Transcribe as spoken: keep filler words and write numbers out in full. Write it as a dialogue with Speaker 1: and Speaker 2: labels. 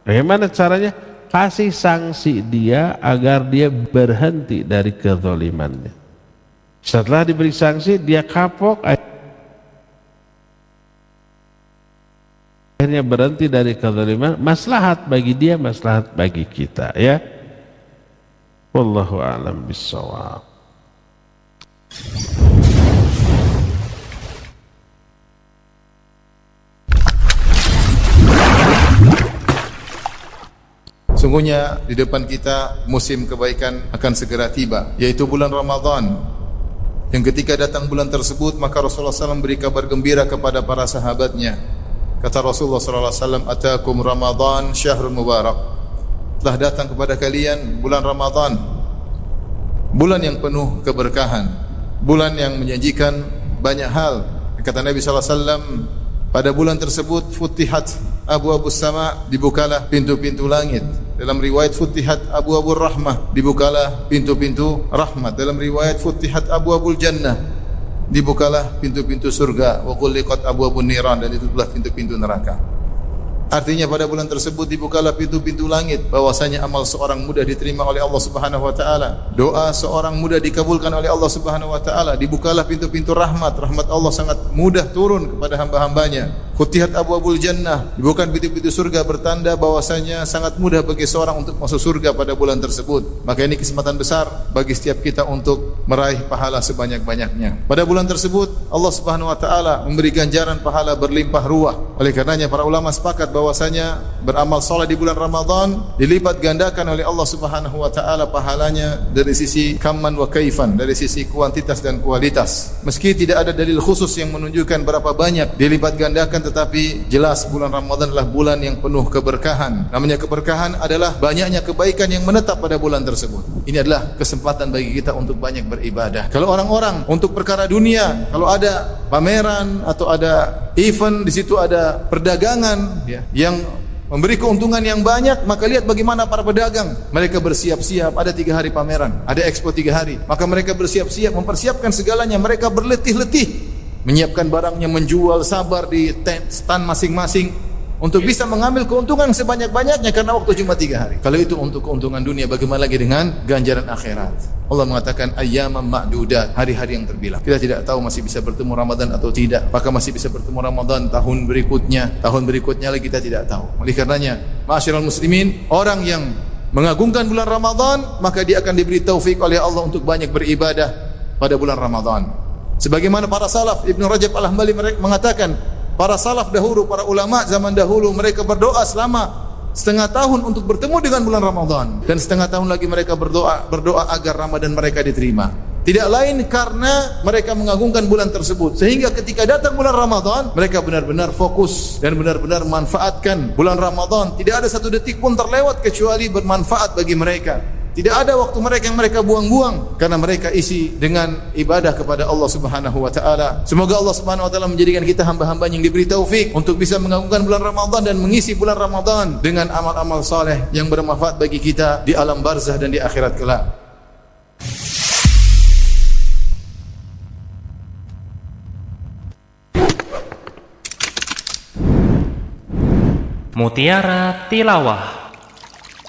Speaker 1: Bagaimana caranya? Kasih sanksi dia agar dia berhenti dari kezalimannya. Setelah diberi sanksi, dia kapok, akhirnya berhenti dari kezaliman. Maslahat bagi dia, maslahat bagi kita, ya. Wallahu a'lam bishawab.
Speaker 2: Sungguhnya di depan kita musim kebaikan akan segera tiba, yaitu bulan Ramadan. Yang ketika datang bulan tersebut, maka Rasulullah shallallahu alaihi wasallam beri kabar gembira kepada para sahabatnya. Kata Rasulullah shallallahu alaihi wasallam, "Atakum Ramadan syahrun mubarak." Telah datang kepada kalian bulan Ramadan, bulan yang penuh keberkahan, bulan yang menjanjikan banyak hal. Kata Nabi shallallahu alaihi wasallam, pada bulan tersebut futihat abu-abu sama, dibukalah pintu-pintu langit. Dalam riwayat futihat abu-abu rahmah, dibukalah pintu-pintu rahmat. Dalam riwayat futihat abu-abul jannah, dibukalah pintu-pintu surga. Wa ghulliqat abu-abun niran, dan ditutuplah pintu-pintu neraka. Artinya pada bulan tersebut dibukalah pintu-pintu langit, bahwasanya amal seorang mudah diterima oleh Allah Subhanahu wa taala. Doa seorang mudah dikabulkan oleh Allah Subhanahu wa taala. Dibukalah pintu-pintu rahmat, rahmat Allah sangat mudah turun kepada hamba-hambanya. Futihat abwabul jannah, dibukakan pintu-pintu surga, bertanda bahwasanya sangat mudah bagi seorang untuk masuk surga pada bulan tersebut. Maka ini kesempatan besar bagi setiap kita untuk meraih pahala sebanyak-banyaknya. Pada bulan tersebut Allah Subhanahu wa taala memberi ganjaran pahala berlimpah ruah. Oleh karenanya para ulama sepakat bahwasanya beramal saleh di bulan Ramadan dilipat gandakan oleh Allah Subhanahu wa taala pahalanya dari sisi kamman wa kaifan, dari sisi kuantitas dan kualitas. Meski tidak ada dalil khusus yang menunjukkan berapa banyak dilipat gandakan, tetapi jelas bulan Ramadan adalah bulan yang penuh keberkahan. Namanya keberkahan adalah banyaknya kebaikan yang menetap pada bulan tersebut. Ini adalah kesempatan bagi kita untuk banyak beribadah. Kalau orang-orang untuk perkara dunia, kalau ada pameran atau ada event, di situ ada perdagangan ya, yang memberi keuntungan yang banyak, maka lihat bagaimana para pedagang. Mereka bersiap-siap, ada tiga hari pameran, ada expo tiga hari. Maka mereka bersiap-siap, mempersiapkan segalanya. Mereka berletih-letih menyiapkan barangnya, menjual, sabar di stand masing-masing untuk bisa mengambil keuntungan sebanyak-banyaknya, karena waktu cuma tiga hari. Kalau itu untuk keuntungan dunia, bagaimana lagi dengan ganjaran akhirat? Allah mengatakan ayyaman ma'dudat, hari-hari yang terbilang. Kita tidak tahu masih bisa bertemu Ramadan atau tidak. Apakah masih bisa bertemu Ramadan tahun berikutnya, tahun berikutnya lagi kita tidak tahu. Oleh karenanya, ma'asyiral muslimin, orang yang mengagungkan bulan Ramadan, maka dia akan diberi taufik oleh Allah untuk banyak beribadah pada bulan Ramadan. Sebagaimana para salaf, Ibnu Rajab Al-Hambali mengatakan, para salaf dahulu, para ulama zaman dahulu, mereka berdoa selama setengah tahun untuk bertemu dengan bulan Ramadan, dan setengah tahun lagi mereka berdoa berdoa agar Ramadan mereka diterima. Tidak lain karena mereka mengagungkan bulan tersebut, sehingga ketika datang bulan Ramadan, mereka benar-benar fokus dan benar-benar memanfaatkan bulan Ramadan. Tidak ada satu detik pun terlewat kecuali bermanfaat bagi mereka. Tidak ada waktu mereka yang mereka buang-buang, karena mereka isi dengan ibadah kepada Allah Subhanahu wa taala. Semoga Allah Subhanahu wa taala menjadikan kita hamba-hamba yang diberi taufik untuk bisa mengagungkan bulan Ramadan dan mengisi bulan Ramadan dengan amal-amal saleh yang bermanfaat bagi kita di alam barzah dan di akhirat kelak.
Speaker 3: Mutiara Tilawah.